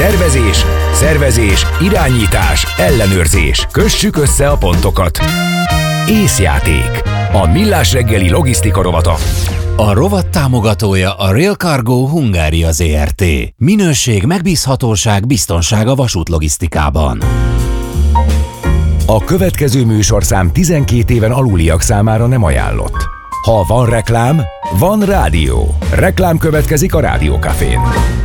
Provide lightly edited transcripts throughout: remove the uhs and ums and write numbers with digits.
Tervezés, szervezés, irányítás, ellenőrzés. Kössük össze a pontokat. Észjáték. A Millás reggeli logisztika rovata. A rovat támogatója a Rail Cargo Hungária Zrt. Minőség, megbízhatóság, biztonság a vasútlogisztikában. A következő műsorszám 12 éven aluliak számára nem ajánlott. Ha van reklám, van rádió. Reklám következik a Rádiókafén.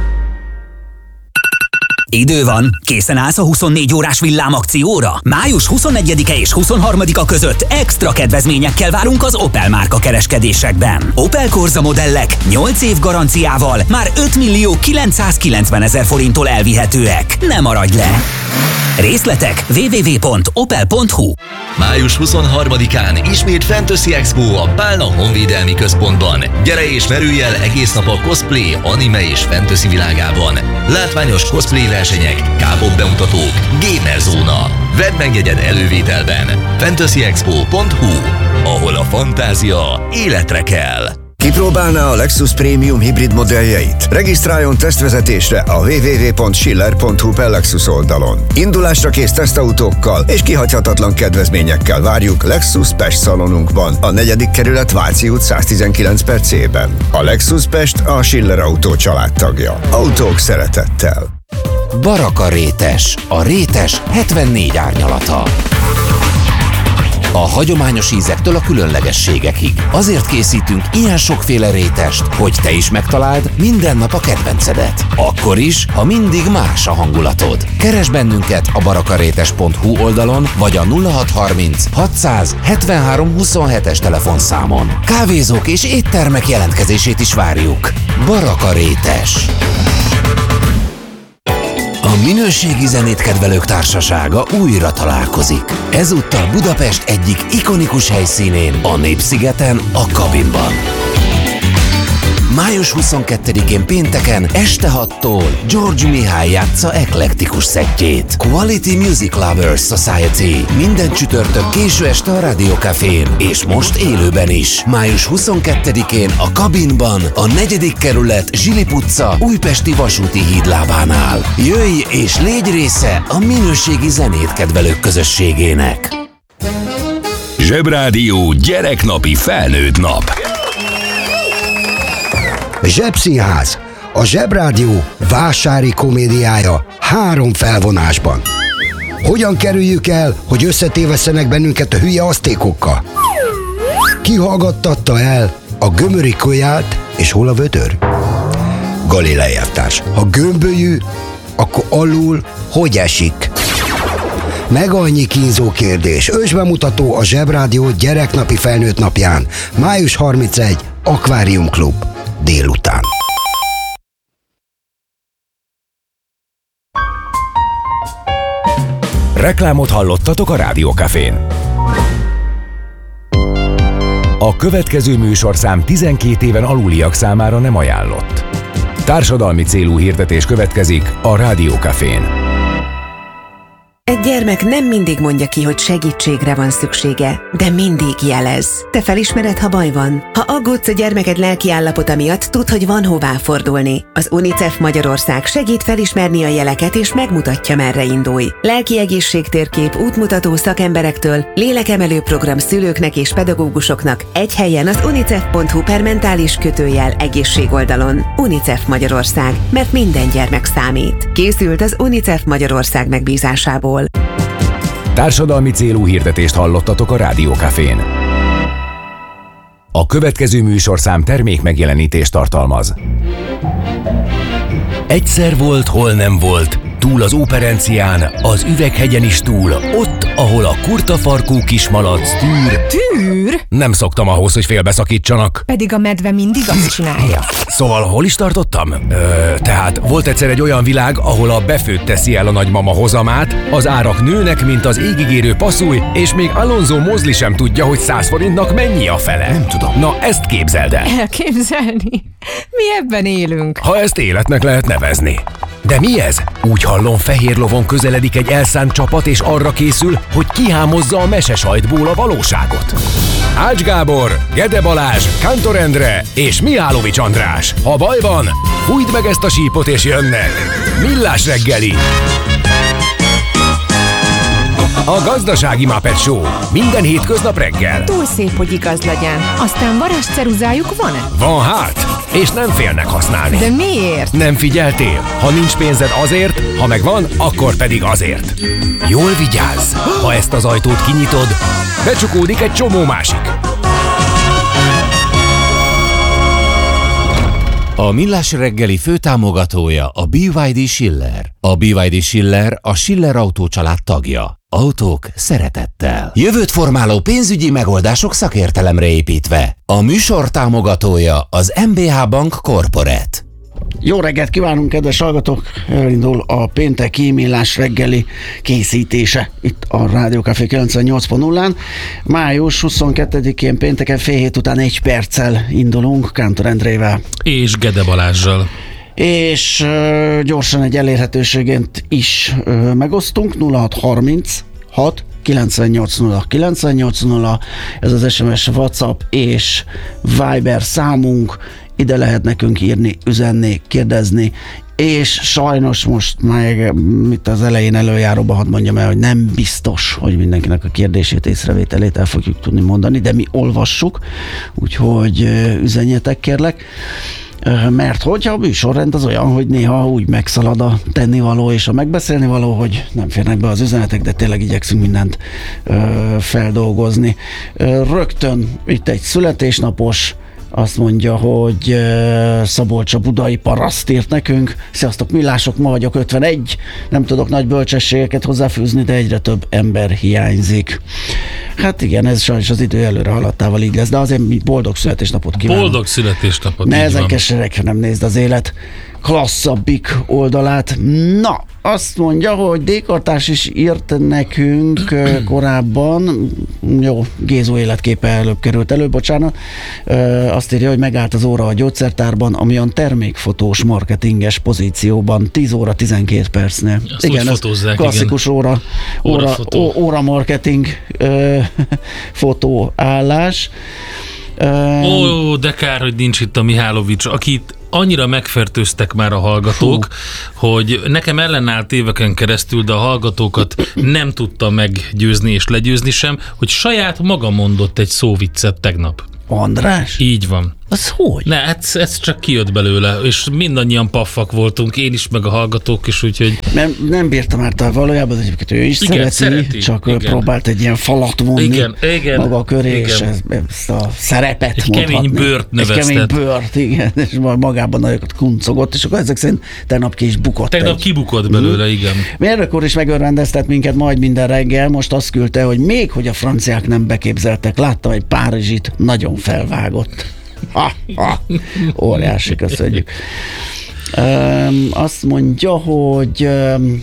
Idő van, készen állsz a 24 órás villámakcióra? Május 21-e és 23-a között extra kedvezményekkel várunk az Opel márka kereskedésekben. Opel Corsa modellek 8 év garanciával már 5.990.000 forinttól elvihetőek. Ne maradj le! Részletek www.opel.hu. Május 23-án ismét Fantasy Expo a Pálna Honvédelmi Központban. Gyere és merülj el egész nap a cosplay, anime és fantasy világában. Látványos cosplay versenyek, K-pop bemutatók, gamer zóna. Vedd meg jegyed elővételben. fantasyexpo.hu, ahol a fantázia életre kell. Kipróbálná a Lexus Premium hibrid modelljeit? Regisztráljon tesztvezetésre a www.schiller.hu/Lexus oldalon. Indulásra kész tesztautókkal és kihagyhatatlan kedvezményekkel várjuk Lexus Pest szalonunkban, a 4. kerület Váci út 119 percében. A Lexus Pest a Schiller Autó családtagja. Autók szeretettel. Baraka rétes, a rétes 74 árnyalata. A hagyományos ízektől a különlegességekig. Azért készítünk ilyen sokféle rétest, hogy te is megtaláld minden nap a kedvencedet. Akkor is, ha mindig más a hangulatod. Keresd bennünket a barakarétes.hu oldalon, vagy a 0630 673 27-es telefonszámon. Kávézók és éttermek jelentkezését is várjuk. Baraka rétes. A minőségi zenét kedvelők társasága újra találkozik. Ezúttal Budapest egyik ikonikus helyszínén, a Népszigeten, a Kabinban. Május 22-én pénteken este 6-tól George Mihály játsza eklektikus szettjét. Quality Music Lovers Society. Minden csütörtök késő este a Rádiókafén, és most élőben is. Május 22-én a Kabinban, a 4. kerület Zsilip utca újpesti vasúti hídlábánál. Jöjj és légy része a minőségi zenét kedvelők közösségének. Zsebrádió gyereknapi felnőtt nap. Zsebszínház, a Zsebrádió vásári komédiája 3 felvonásban. Hogyan kerüljük el, hogy összetévesszenek bennünket a hülye asztékokkal? Ki hallgattatta el a gömöri koját, és hol a vödör? Galilei elvtárs, ha gömbölyű, akkor alul hogy esik? Meg annyi kínzó kérdés. Ősbemutató a Zsebrádió gyereknapi felnőtt napján. Május 31, Akvárium Klub. Délután. Reklámot hallottatok a Rádiókafén. A következő műsorszám 12 éven aluliak számára nem ajánlott. Társadalmi célú hirdetés következik a Rádiókafén. Egy gyermek nem mindig mondja ki, hogy segítségre van szüksége, de mindig jelez. Te felismered, ha baj van? Ha aggódsz a gyermeked lelki állapota miatt, tudd, hogy van hová fordulni. Az UNICEF Magyarország segít felismerni a jeleket és megmutatja, merre indulj. Lelki egészségtérkép, útmutató szakemberektől, lélekemelő program szülőknek és pedagógusoknak egy helyen az unicef.hu/egészség oldalon. UNICEF Magyarország, mert minden gyermek számít. Készült az UNICEF Magyarország megbízásából. Társadalmi célú hirdetést hallottatok a Rádiókafén. A következő műsorszám termék megjelenítést tartalmaz. Egyszer volt, hol nem volt, túl az Óperencián, az Üveghegyen is túl, ott, ahol a kurtafarkú kismalac tűr. Tűr? Nem szoktam ahhoz, hogy félbeszakítsanak. Pedig a medve mindig azt csinálja. Szóval hol is tartottam? Tehát volt egyszer egy olyan világ, ahol a befőtt teszi el a nagymama hozamát, az árak nőnek, mint az égigérő passzúj, és még Alonso Mosley sem tudja, hogy 100 forintnak mennyi a fele. Nem tudom. Na, ezt képzeld el. Elképzelni? Mi ebben élünk. Ha ezt életnek lehet nevezni. De mi ez? Úgy hallom, fehér lovon közeledik egy elszánt csapat, és arra készül, hogy kihámozza a mesesajtból a valóságot. Ács Gábor, Gede Balázs, Kántor Endre és Mihálovics András. Ha baj van, fújd meg ezt a sípot és jönnek. Millás reggeli. A Gazdasági Muppet Show. Minden hétköznap reggel. Túl szép, hogy igaz legyen. Aztán varázsceruzájuk van-e? Van hát, és nem félnek használni. De miért? Nem figyeltél? Ha nincs pénzed azért, ha megvan, akkor pedig azért. Jól vigyázz! Ha ezt az ajtót kinyitod, becsukódik egy csomó másik. A Millás reggeli főtámogatója a BYD Schiller. A BYD Schiller a Schiller Autó család tagja. Autók szeretettel. Jövőt formáló pénzügyi megoldások szakértelemre építve. A műsor támogatója az MBH Bank Corporate. Jó reggelt kívánunk, kedves hallgatók! Elindul a pénteki Millás reggeli készítése itt a Rádió Café 98.0-án. Május 22-én pénteken fél hét után 1 perccel indulunk Kántor Endrével. És Gede Balázssal. És gyorsan egy elérhetőségét is megosztunk. 0636 980 980, ez az SMS, WhatsApp és Viber számunk. Ide lehet nekünk írni, üzenni, kérdezni, és sajnos most már itt az elején előjáróban hadd mondjam el, hogy nem biztos, hogy mindenkinek a kérdését, észrevételét el fogjuk tudni mondani, de mi olvassuk, úgyhogy üzenjetek kérlek. Mert hogyha a műsorrend az olyan, hogy néha úgy megszalad a tennivaló és a megbeszélni való, hogy nem férnek be az üzenetek, de tényleg igyekszünk mindent feldolgozni. Rögtön itt egy születésnapos, azt mondja, hogy Szabolcs a budai paraszt írt nekünk. Sziasztok millások, ma vagyok 51, nem tudok nagy bölcsességeket hozzáfűzni, de egyre több ember hiányzik. Hát igen, ez sajnos az idő előre haladtával így lesz, de azért mi boldog születésnapot kívánunk. Boldog születésnapot. Ne ezen keserekre nem nézd az élet klasszabbik oldalát. Na, azt mondja, hogy D-kartás is írt nekünk korábban, jó, Gézó életképe előbb került elő, bocsánat, azt írja, hogy megállt az óra a gyógyszertárban, ami olyan termékfotós marketinges pozícióban 10 óra 12 percnél. Azt igen, ez klasszikus igen. óra marketing fotóállás. Ó, de kár, hogy nincs itt a Mihálovics, akit annyira megfertőztek már a hallgatók, hogy nekem ellenállt éveken keresztül, de a hallgatókat nem tudta meggyőzni és legyőzni sem, hogy saját maga mondott egy szóviccet tegnap. András? Így van. Az hogy? Ne, ez csak kijött belőle, és mindannyian paffak voltunk, én is, meg a hallgatók is, úgyhogy... Nem bírtam már valójában, egyébként ő is szereti, csak igen. Próbált egy ilyen falat vonni maga köré, és ezt a szerepet egy kemény bőrt növesztett. Egy kemény bőrt, igen, és magában nagyokat kuncogott, és akkor ezek szerint tegnap ki is bukott. Tegnap kibukott belőle, igen. Mérnök úr is megörvendeztet minket majd minden reggel, most azt küldte, hogy még hogy a franciák nem beképzeltek, láttam egy párizsit, nagyon felvágott. Óriási, köszönjük. Azt mondja, hogy én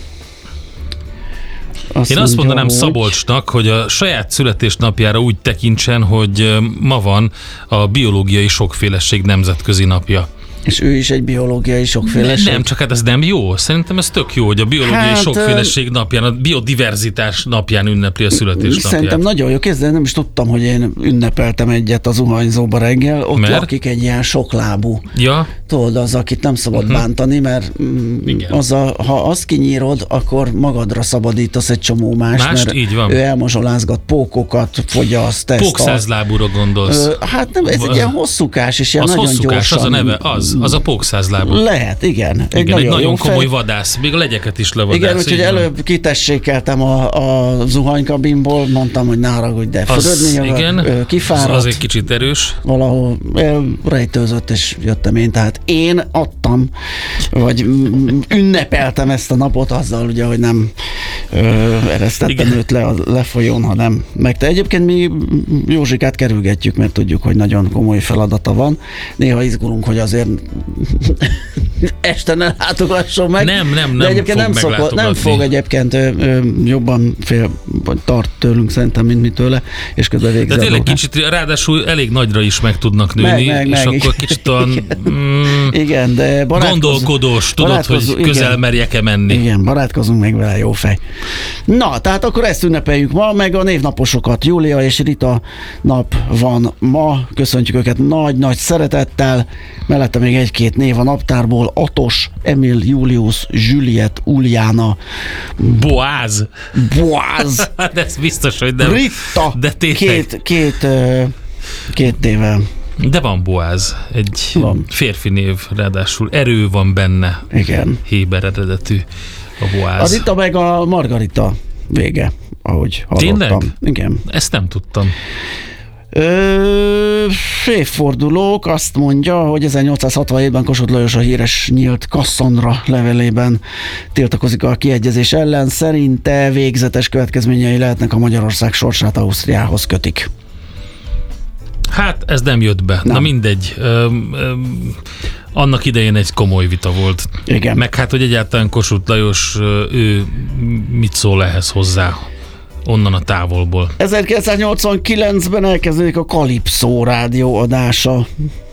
azt mondanám Szabolcsnak, hogy a saját születésnapjára úgy tekintsen, hogy ma van a biológiai sokféleség nemzetközi napja. És ő is egy biológiai sokféleség? Nem, csak hát ez nem jó. Szerintem ez tök jó, hogy a biológiai sokféleség napján, a biodiverzitás napján ünnepli a születésnapját. Szerintem nagyon jó. Kezdve nem is tudtam, hogy én ünnepeltem egyet a zuhanyzóba reggel. Ott lakik egy ilyen soklábú. Ja. Tudod, az, akit nem szabad bántani, mert ha azt kinyírod, akkor magadra szabadítasz egy csomó mást, mert így van. Ő elmozsolázgat pókokat, fogyaszt. Pókszázlábúra gondolsz. Hát nem, ez egy ilyen hosszúkás, és ilyen az nagyon hosszúkás, gyorsan. Az a neve, az a pókszázlábú. Lehet, igen. Egy nagyon komoly vadász, még a legyeket is levadász. Igen, úgyhogy előbb kitessékeltem a zuhanykabinból, mondtam, hogy ne haragudj, de fölödni, kifáradt. Az egy kicsit erős. Valahol elrejtőzött, és jöttem én, tehát én adtam, vagy ünnepeltem ezt a napot azzal, ugye, hogy nem eresztettem őt le a lefolyón, hanem meg te. Egyébként mi Józsikát kerülgetjük, mert tudjuk, hogy nagyon komoly feladata van. Néha izgulunk, hogy azért este ne látogasson meg. Nem de egyébként fog nem fog egyébként jobban vagy tart tőlünk szerintem, mint mi tőle, és közben végzi. De tényleg kicsit, ráadásul elég nagyra is meg tudnak nőni, és akkor kicsit olyan igen, de gondolkodós, tudod, hogy közel merjek-e menni. Igen, barátkozunk meg vele, jó fej. Na, tehát akkor ezt ünnepeljük ma, meg a névnaposokat. Júlia és Rita nap van ma, köszöntjük őket nagy-nagy szeretettel, mellette még egy-két név a naptárból: Atos, Emil, Julius, Juliet, Uliana, Boáz. De ez biztos, hogy nem. Rita, de két néve. De van Boáz, egy férfi név, ráadásul erő van benne. Igen. Héber eredetű a Boáz. Az itt meg a Margarita vége, ahogy hallottam. Tényleg? Igen. Ezt nem tudtam. Évfordulók, azt mondja, hogy 1867-ben Kossuth Lajos a híres nyílt Cassandra levelében tiltakozik a kiegyezés ellen. Szerinte végzetes következményei lehetnek, a Magyarország sorsát Ausztriához kötik. Hát ez nem jött be. Nem. Na mindegy. Annak idején egy komoly vita volt. Igen. Meg hát, hogy egyáltalán Kossuth Lajos, ő mit szól ehhez hozzá onnan a távolból. 1989-ben elkezdődik a Kalipszó rádió adása.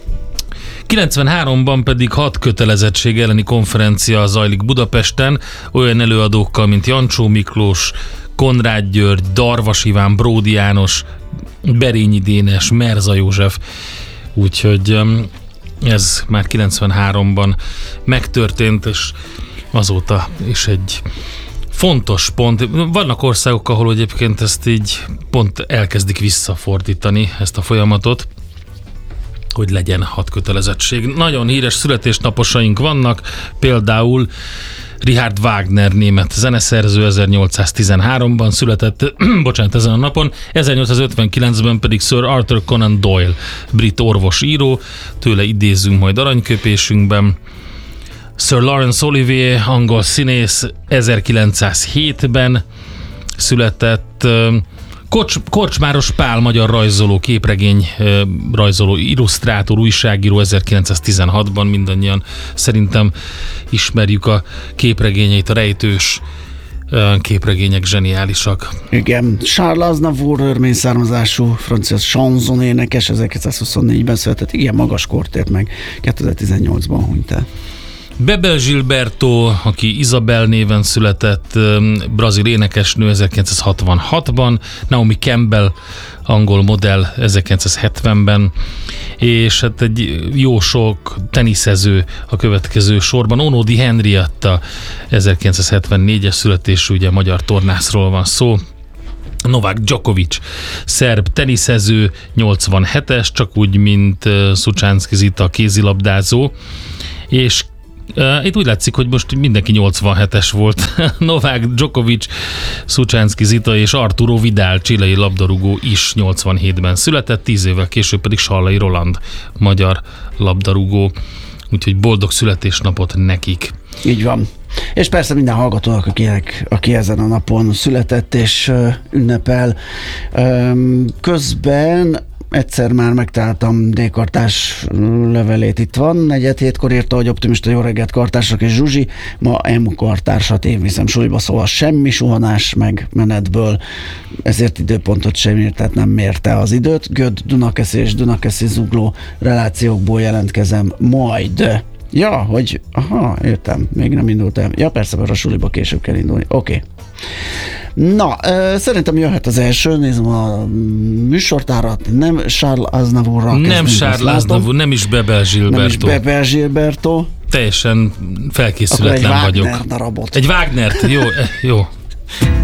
93-ban pedig 6 kötelezettség elleni konferencia zajlik Budapesten, olyan előadókkal, mint Jancsó Miklós, Konrád György, Darvas Iván, Bródi János, Berényi Dénes, Merza József. Úgyhogy ez már 93-ban megtörtént, és azóta is egy fontos pont. Vannak országok, ahol egyébként ezt így pont elkezdik visszafordítani, ezt a folyamatot, hogy legyen 6 kötelezettség. Nagyon híres születésnaposaink vannak, például Richard Wagner, német zeneszerző, 1813-ban született, ezen a napon, 1859-ben pedig Sir Arthur Conan Doyle, brit orvos-író, tőle idézünk majd aranyköpésünkben. Sir Laurence Olivier, angol színész, 1907-ben született. Korcsmáros Pál, magyar rajzoló, képregény rajzoló, illusztrátor, újságíró, 1916-ban, mindannyian szerintem ismerjük a képregényeit, a rejtős képregények zseniálisak. Igen, Charles Aznavour, örmény származású francia chanson énekes, 1924-ben született, igen, magas kort ért meg, 2018-ban hunyt el. Bebel Gilberto, aki Isabel néven született, brazil énekesnő, 1966-ban, Naomi Campbell, angol modell, 1970-ben, és hát egy jó sok teniszező a következő sorban. Onodi Henrietta, 1974-es születésű, ugye magyar tornászról van szó. Novák Djokovic, szerb teniszező, 87-es, csak úgy, mint Szucsánszky Zita, kézilabdázó, és itt úgy látszik, hogy most mindenki 87-es volt. Novák Djokovic, Szucsánszky Zita és Arturo Vidal, chilei labdarúgó is 87-ben született, 10 évvel később pedig Sallai Roland, magyar labdarúgó. Úgyhogy boldog születésnapot nekik. Így van. És persze minden hallgatónak, aki ezen a napon született és ünnepel. Közben egyszer már megtaláltam D-kartás levelét, itt van. 4:07-kor írta, hogy optimista jó reggelt kartársak és Zsuzsi, ma M-kartársat én viszem suliba, szóval semmi suhanás meg menetből, ezért időpontot sem írt, tehát nem mérte az időt. Göd, Dunakeszi és Dunakeszi zugló relációkból jelentkezem majd. Ja, hogy, aha, értem, még nem indultam. Ja, persze, mert a suliba később kell indulni. Oké. Na, szerintem jöhet az első, nézem a műsortárat, nem Charles Aznavourral kezdünk. Nem Charles Aznavour, nem is Bebel Gilberto. Nem is Bebel Gilberto. Teljesen felkészületlen vagyok. Wagner darabot. Egy Wagnert, jó.